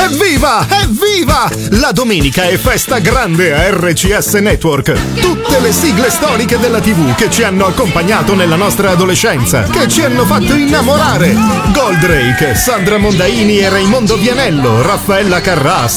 Evviva! Evviva! La domenica è festa grande a RCS Network. Tutte le sigle storiche della TV che ci hanno accompagnato nella nostra adolescenza, che ci hanno fatto innamorare. Goldrake, Sandra Mondaini e Raimondo Vianello, Raffaella Carrà,